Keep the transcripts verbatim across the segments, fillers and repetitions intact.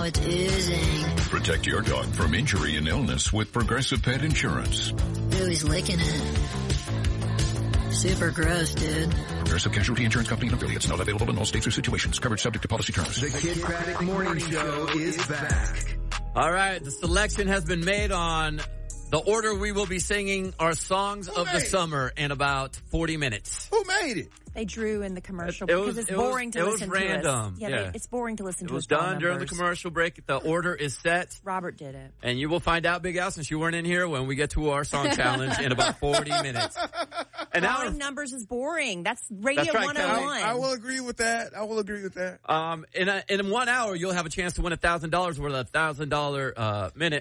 it's oozing. Protect your dog from injury and illness with Progressive Pet Insurance. Ooh, he's licking it. Super gross, dude. Progressive Casualty Insurance Company and affiliates. Not available in all states or situations. Coverage subject to policy terms. The Kid Craddock Morning Show is back. All right, the selection has been made on the order we will be singing our songs Who of the made it? summer in about forty minutes. Who made it? They drew in the commercial It because was- it's it was- boring to it was listen random. to us. Yeah, Yeah. They, it's boring to listen It to was us. phone done during the numbers. commercial break. The order is set. Robert did it. And you will find out, Big Al, since you weren't in here, when we get to our song challenge in about forty minutes. And now, Calling numbers is boring. That's Radio That's right, one oh one. I, I will agree with that. I will agree with that. um, in a, in one hour, you'll have a chance to win a thousand dollars worth of a thousand dollar uh minute.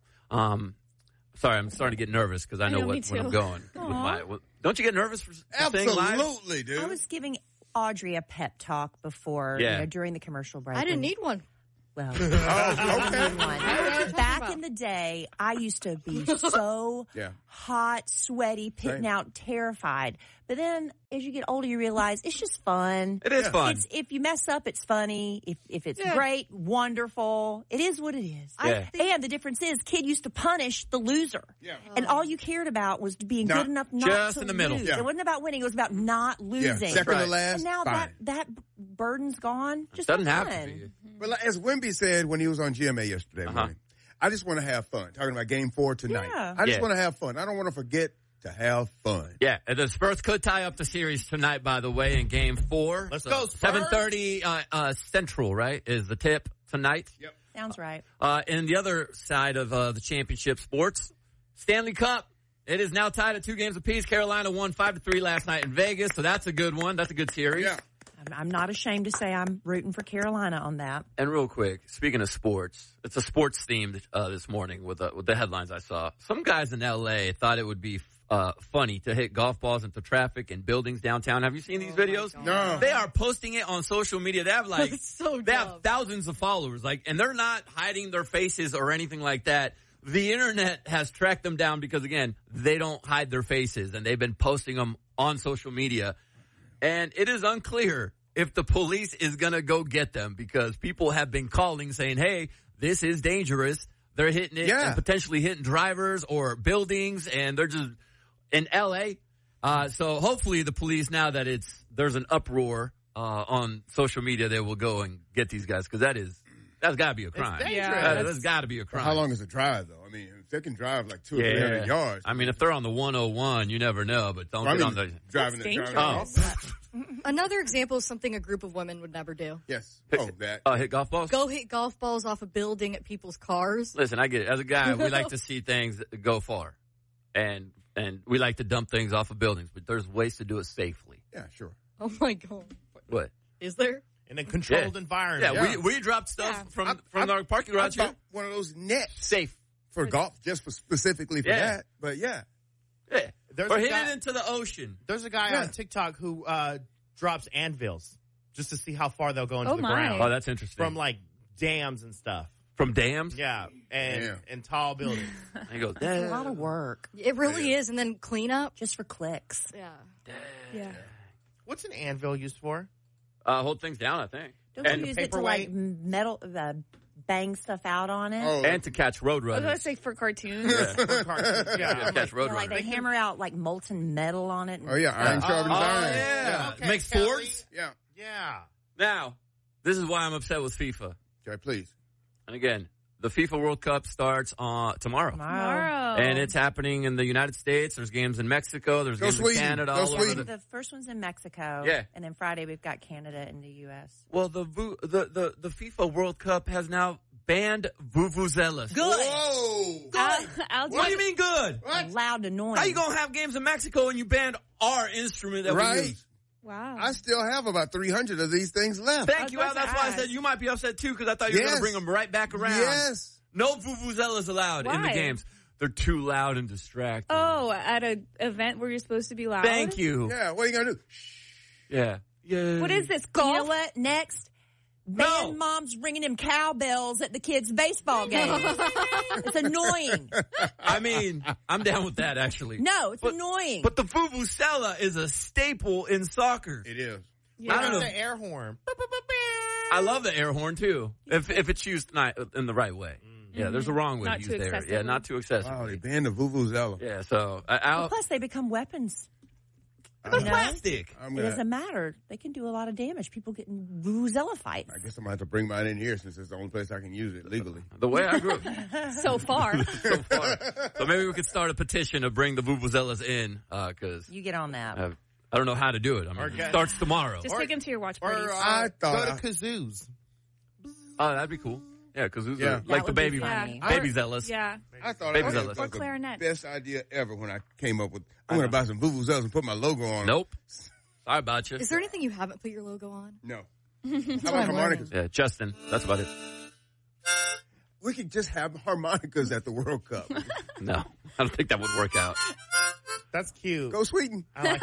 Um, sorry, I'm starting to get nervous because I know, I know, me what, where I'm too. going. With my, with, don't you get nervous for saying live? Absolutely, dude. I was giving Audrey a pep talk before, Yeah. you know, during the commercial break. I didn't And- need one. Well, Oh, okay. one. Back in the day, I used to be so Yeah. hot, sweaty, pitting Same. out, terrified. But then, as you get older, you realize it's just fun. It is Yeah. fun. It's, if you mess up, it's funny. If if it's Yeah. great, wonderful. It is what it is. Yeah. And the difference is, kid used to punish the loser. Yeah. And all you cared about was being Not- good enough not just to in the middle. lose. Yeah. It wasn't about winning. It was about not Yeah, losing. second Right. to last. And now that fine. that burden's gone. Just Doesn't have have fun. to be. But like, as Wimby said when he was on G M A yesterday Uh-huh. morning, I just want to have fun. Talking about Game Four tonight. Yeah. I just Yeah. want to have fun. I don't want to forget to have fun. Yeah, and the Spurs could tie up the series tonight, by the way, in Game Four. Let's go, Spurs. seven thirty uh, uh, Central, right, is the tip tonight. Yep. Sounds right. Uh, and the other side of uh, the championship sports, Stanley Cup. It is now tied at two games apiece. Carolina won five to three last night in Vegas, so that's a good one. That's a good series. Yeah. I'm, I'm not ashamed to say I'm rooting for Carolina on that. And real quick, speaking of sports, it's a sports themed uh, this morning with uh, with the headlines I saw. Some guys in L A thought it would be uh, funny to hit golf balls into traffic and buildings downtown. Have you seen these videos? No. They are posting it on social media. They have like That's so they have dumb. thousands of followers, like, and they're not hiding their faces or anything like that. The internet has tracked them down because, again, they don't hide their faces, and they've been posting them on social media. And it is unclear if the police is going to go get them because people have been calling saying, hey, this is dangerous. They're hitting it Yeah. and potentially hitting drivers or buildings, and they're just in L A. Uh, so hopefully the police, now that it's there's an uproar uh, on social media, they will go and get these guys because that is that's got to be a crime. dangerous. Yeah, That, has got to be a crime. How long is the drive, though? I mean, if they can drive like two or three Yeah. hundred yards. I mean, if they're on the one oh one, you never know, but don't I get mean, on the. driving, That's the, driving dangerous. Oh, Another example of something a group of women would never do. Yes. Oh, that. uh, hit golf balls? Go hit golf balls off a building at people's cars. Listen, I get it. As a guy, we like to see things go far. And and we like to dump things off of buildings, but there's ways to do it safely. Yeah, sure. Oh my God. What? Is there? In a controlled Yeah. environment. Yeah, Yeah. we we dropped stuff Yeah. from I- from I- our parking I garage here. bought one of those nets Safe. for golf, just for specifically for Yeah. that. But yeah. Yeah. There's or a hit guy- it into the ocean. There's a guy Yeah. on TikTok who uh, drops anvils just to see how far they'll go into Oh, the my. ground. Oh, that's interesting. From like dams and stuff. From dams? Yeah, and Damn. and tall buildings. And you go, It's a lot of work It really is. And then clean up. just for clicks. Yeah. Yeah. What's an anvil used for? uh, hold things down, I think. Don't And, you use it to like paperweight? metal, uh, bang stuff out on it? Oh, and to catch road I was going runners. to say for cartoons. Yeah. For cartoons. Yeah, Yeah, catch road You know, like runners. they hammer out like molten metal on it. and- oh yeah, iron sharpens Oh, iron. yeah. Okay, Makes Kelly. swords. Yeah. yeah. Now, this is why I'm upset with FIFA. Okay, please. And again, the FIFA World Cup starts on tomorrow. Tomorrow. And it's happening in the United States. There's games in Mexico. There's Go games Sweden. in Canada. Go all over Sweden. the, The first one's in Mexico. Yeah. And then Friday we've got Canada and the U S. well, the, vu- the the the FIFA World Cup has now banned vuvuzelas. Good. Whoa. I'll, I'll What do take- you mean good? Loud, annoying. How you gonna have games in Mexico and you banned our instrument that we Right. use? Wow. I still have about three hundred of these things left. Thank you. about That's to why I ask. said you might be upset too because I thought you were Yes. gonna bring them right back around. Yes. No vuvuzelas allowed in the Why? games. They're too loud and distracting. Oh, at an event where you're supposed to be loud? Thank you. Yeah, what are you going to do? Yeah. Yeah. What is this, You golf? know what? Next, No. band moms ringing them cowbells at the kids' baseball game. It's annoying. I mean, I'm down with that actually. No, it's But- annoying. But the vuvuzela is a staple in soccer. It is. I don't know. The air horn. I love the air horn too. If if it's used not in the right way. Yeah, there's a wrong way Not to too use the air. excessive. Yeah, not too excessive. Wow, they banned the Vuvuzela. Yeah, so I, I'll, Well, plus, they become weapons. they're You know? plastic. I'm It gonna, doesn't matter. They can do a lot of damage. People getting vuvuzela fights. I guess I'm going to have to bring mine in here since it's the only place I can use it legally. The way I grew up So far. so far. So maybe we could start a petition to bring the vuvuzelas in, because You get on that. uh, I don't know how to do it. I mean, Or it get- starts tomorrow. Just take him to your watch Or parties. uh, I thought go I- to kazoos. Oh, that'd be cool. Yeah, because who's Yeah. like the would be baby, funny. Yeah. baby zealous. Yeah. I thought Baby I zealous. was Or the clarinet. best idea ever when I came up with, I'm going to buy some Vuvuzelas and put my logo on them. Nope. Sorry about you. Is there anything you haven't put your logo on? No. How about harmonicas? Yeah, Justin. That's about it. We could just have harmonicas at the World Cup. No, I don't think that would work out. That's cute. Go Sweden. I like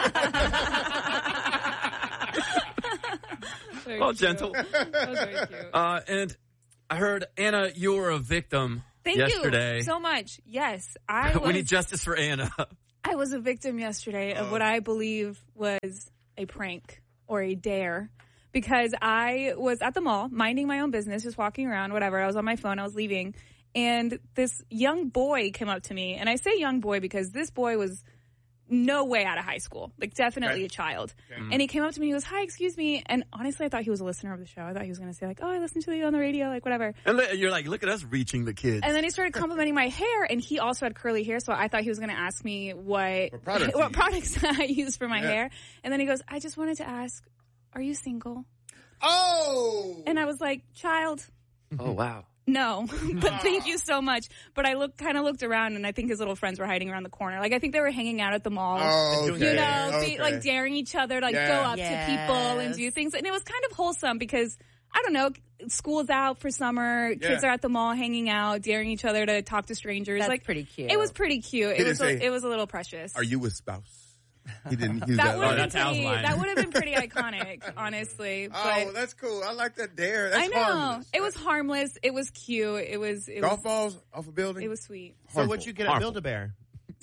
Very Well, cute. gentle. That was very cute. Uh, and I heard, Anna, you were a victim Thank yesterday. you so much. Yes, I we need was, justice for Anna. I was a victim yesterday of what I believe was a prank or a dare. Because I was at the mall, minding my own business, just walking around, whatever. I was on my phone, I was leaving. And this young boy came up to me. And I say young boy because this boy was no way out of high school. Like, definitely Okay. a child. And he came up to me, he goes, hi, excuse me. And honestly, I thought he was a listener of the show. I thought he was going to say, like, oh, I listened to you on the radio, like, whatever. And li- you're like, look at us reaching the kids. And then he started complimenting my hair, and he also had curly hair, so I thought he was going to ask me what, What products what you use. products I use for my Yeah. hair. And then he goes, I just wanted to ask, are you single? Oh! And I was like, child, oh, wow. no, but thank you so much. But I look, kind of looked around, and I think his little friends were hiding around the corner. Like, I think they were hanging out at the mall. Oh, okay. You know, okay. be, like daring each other to like Yeah. go up Yes. to people and do things. And it was kind of wholesome because, I don't know, school's out for summer, kids Yeah. are at the mall hanging out, daring each other to talk to strangers. That's like pretty cute. It was pretty cute. He It was didn't a, say, it was a little precious. Are you with spouse? He didn't use that that, would have line. been that's Al's pretty. line. That would have been pretty iconic, honestly. But Oh, that's cool. I like that dare. That's I know harmless. it was harmless. It was cute. It was. It Golf was. balls off a building? It was sweet. So what'd you get at Harmful. Build-A-Bear?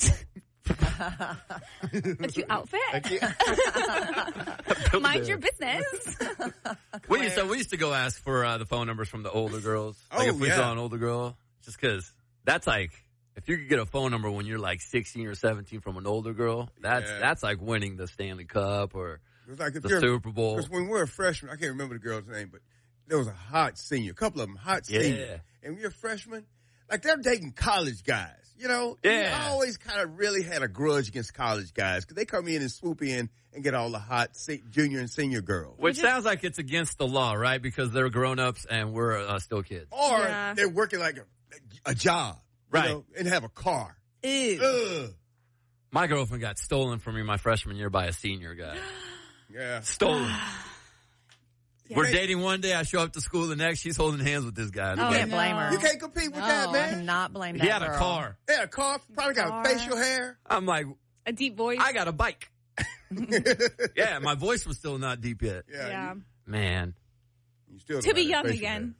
A cute outfit. Mind your business. We used, to, we used to go ask for uh, the phone numbers from the older girls. Like Oh, if we yeah. saw an older girl, just because that's like, if you could get a phone number when you're like sixteen or seventeen from an older girl, that's Yeah. that's like winning the Stanley Cup or It was like if the you're, Super Bowl. Because when we were freshmen, I can't remember the girl's name, but there was a hot senior, a couple of them hot Yeah. seniors. And when you're a freshman, like they're dating college guys, you know? Yeah. I always kind of really had a grudge against college guys because they come in and swoop in and get all the hot se- junior and senior girls. Which sounds like it's against the law, right? Because they're grown-ups and we're uh, still kids. Or Yeah. they're working like a, a job, you Right. know, and have a car. Ew. Ugh. My girlfriend got stolen from me my freshman year by a senior guy. Yeah. Stolen. We're Hey. dating one day. I show up to school the next. She's holding hands with this guy. You Oh, can't no. blame her. You can't compete with that, I man. cannot blame that He had a girl. car. They had a car, probably got Car. facial hair. I'm like, A deep voice. I got a bike. Yeah, my voice was still not deep yet. Yeah. yeah. You, Man, you still To don't be have young that facial again.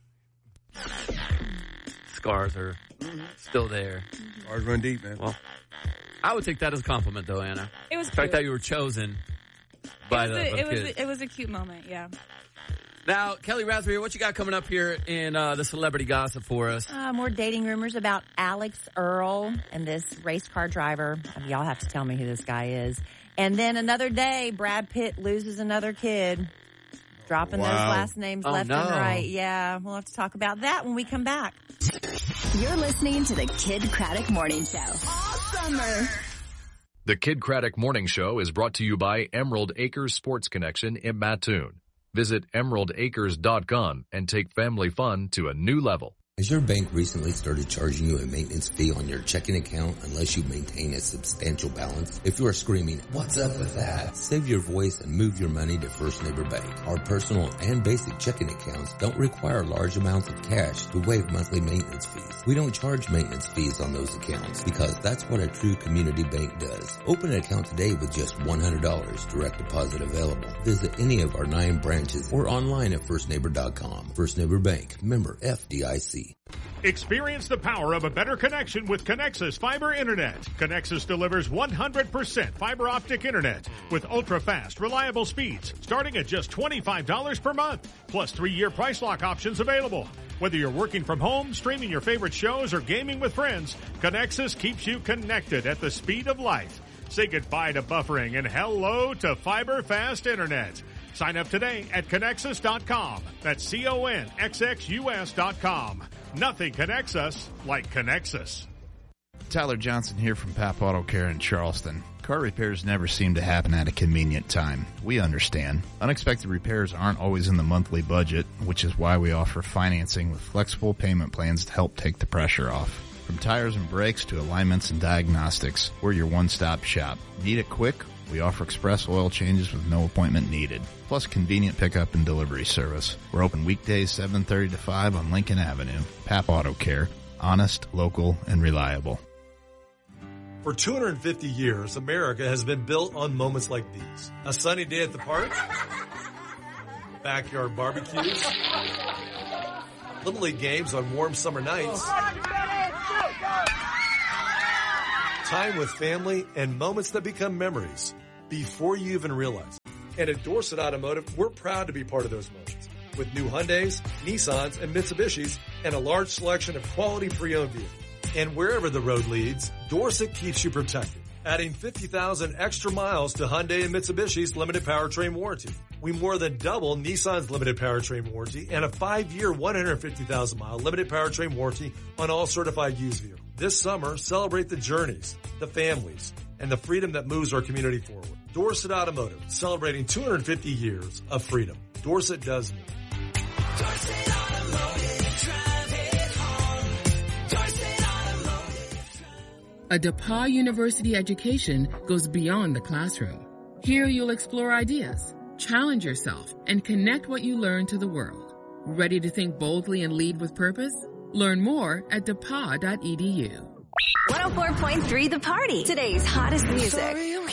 scars are still there. hair. Ours run deep, man. Well, I would take that as a compliment, though, Anna. It was The fact cute. that you were chosen by it was, the, a, by the it, was kids. a, it was a cute moment, yeah. Now, Kelly Raspberry, what you got coming up here in uh, the celebrity gossip for us? Uh, more dating rumors about Alex Earl and this race car driver. Y'all have to tell me who this guy is. And then another day, Brad Pitt loses another kid. Dropping those Wow. last names Oh, left no. and right. Yeah, we'll have to talk about that when we come back. You're listening to the Kid Craddock Morning Show. All summer. The Kid Craddock Morning Show is brought to you by Emerald Acres Sports Connection in Mattoon. Visit emerald acres dot com and take family fun to a new level. Has your bank recently started charging you a maintenance fee on your checking account unless you maintain a substantial balance? If you are screaming, "What's up with that?" Save your voice and move your money to First Neighbor Bank. Our personal and basic checking accounts don't require large amounts of cash to waive monthly maintenance fees. We don't charge maintenance fees on those accounts because that's what a true community bank does. Open an account today with just one hundred dollars, direct deposit available. Visit any of our nine branches or online at first neighbor dot com. First Neighbor Bank, member F D I C. Experience the power of a better connection with Connexus Fiber Internet. Connexus delivers one hundred percent fiber optic internet with ultra-fast, reliable speeds starting at just twenty-five dollars per month, plus three-year price lock options available. Whether you're working from home, streaming your favorite shows, or gaming with friends, Connexus keeps you connected at the speed of light. Say goodbye to buffering and hello to fiber fast internet. Sign up today at Connexus dot com. That's C O N X X U S dot com. Nothing connects us like Connexus. Tyler Johnson here from Pap Auto Care in Charleston. Car repairs never seem to happen at a convenient time. We understand. Unexpected repairs aren't always in the monthly budget, which is why we offer financing with flexible payment plans to help take the pressure off. From tires and brakes to alignments and diagnostics, we're your one-stop shop. Need it quick? We offer express oil changes with no appointment needed, plus convenient pickup and delivery service. We're open weekdays seven thirty to five on Lincoln Avenue. Pap Auto Care. Honest, local, and reliable. For two hundred fifty years, America has been built on moments like these. A sunny day at the park, backyard barbecues, Little League games on warm summer nights, time with family, and moments that become memories before you even realize. And at Dorset Automotive, we're proud to be part of those moments. With new Hyundais, Nissans, and Mitsubishis, and a large selection of quality pre-owned vehicles. And wherever the road leads, Dorset keeps you protected. Adding fifty thousand extra miles to Hyundai and Mitsubishi's limited powertrain warranty. We more than double Nissan's limited powertrain warranty and a five-year, one hundred fifty thousand mile limited powertrain warranty on all certified used vehicles. This summer, celebrate the journeys, the families, and the freedom that moves our community forward. Dorset Automotive, celebrating two hundred fifty years of freedom. Dorset does more. Dorset Automotive, drive it home. Dorset Automotive. A DePauw University education goes beyond the classroom. Here you'll explore ideas, challenge yourself, and connect what you learn to the world. Ready to think boldly and lead with purpose? Learn more at depaw dot e d u. one oh four point three The Party. Today's hottest music.